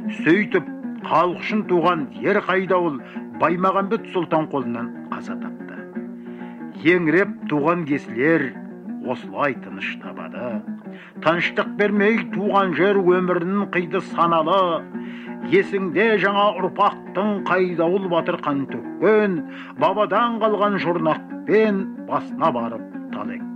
Сөйтіп, халық үшін туған ер Қайдауыл Баймағамбет сұлтан қолынан қаза тапты. Еңіреп туған кесілер осылай тыныш табады. Тыныштық бермей туған жер өмірінің қиды саналы. Есіңде жаңа ұрпақтың Қайдауыл батыр қан төккен, бабадан қалған жұрнақпен басына барып тал еккен.